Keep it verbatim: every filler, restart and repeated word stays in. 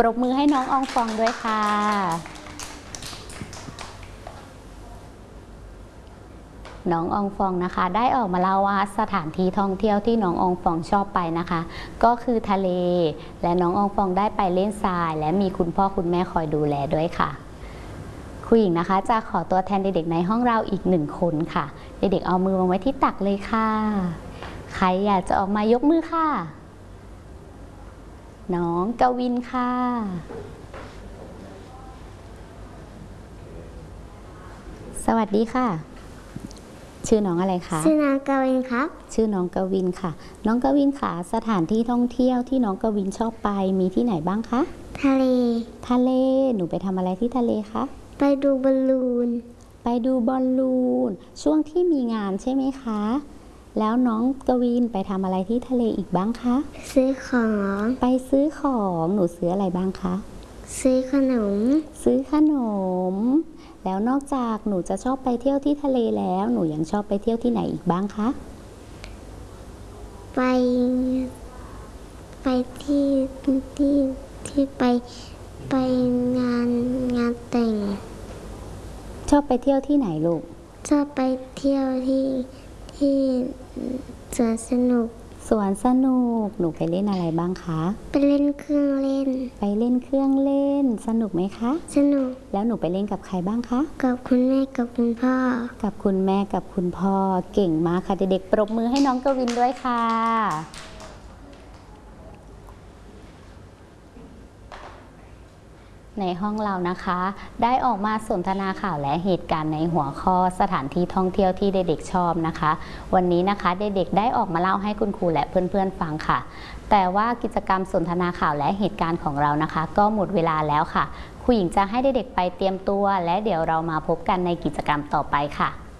ปรบมือให้น้องอองฟองด้วยค่ะน้องอองฟองนะคะได้ออกมาเล่าว่าสถานที่ท่องเที่ยวที่น้องอองฟองชอบไปนะคะก็คือทะเลและน้องอองฟองได้ไปเล่นทรายและมีคุณพ่อคุณแม่คอยดูแลด้วยค่ะครูหญิงนะคะจะขอตัวแทนเด็กๆในห้องเราอีกหนึ่งคนค่ะเด็กๆเอามือวางไว้ที่ตักเลยค่ะใครอยากจะออกมายกมือค่ะน้องกวินค่ะสวัสดีค่ะชื่อน้องอะไรคะชื่อน้องกวินครับชื่อน้องกวินค่ะน้องกวินค่ะสถานที่ท่องเที่ยวที่น้องกวินชอบไปมีที่ไหนบ้างคะทะเลทะเลหนูไปทำอะไรที่ทะเลคะไปดูบอลลูนไปดูบอลลูนช่วงที่มีงานใช่ไหมคะแล้วน้องกวินไปทำอะไรที่ทะเลอีกบ้างคะซื้อของไปซื้อของหนูซื้ออะไรบ้างคะซื้อขนมซื้อขนมแล้วนอกจากหนูจะชอบไปเที่ยวที่ทะเลแล้วหนูยังชอบไปเที่ยวที่ไหนอีกบ้างคะไปไปที่ที่ที่ไปไปงานงานแต่งชอบไปเที่ยวที่ไหนลูกชอบไปเที่ยวที่ที่สวนสนุกสวนสนุกหนูไปเล่นอะไรบ้างคะไปเล่นเครื่องเล่นไปเล่นเครื่องเล่นสนุกไหมคะสนุกแล้วหนูไปเล่นกับใครบ้างคะกับคุณแม่กับคุณพ่อกับคุณแม่กับคุณพ่อเก่งมากค่ะเด็กๆปรบมือให้น้องกวินด้วยค่ะในห้องเรานะคะได้ออกมาสนทนาข่าวและเหตุการณ์ในหัวข้อสถานที่ท่องเที่ยวที่เด็กๆชอบนะคะวันนี้นะคะเด็กๆได้ออกมาเล่าให้คุณครูและเพื่อนๆฟังค่ะแต่ว่ากิจกรรมสนทนาข่าวและเหตุการณ์ของเรานะคะก็หมดเวลาแล้วค่ะครูหญิงจะให้เด็กๆไปเตรียมตัวและเดี๋ยวเรามาพบกันในกิจกรรมต่อไปค่ะ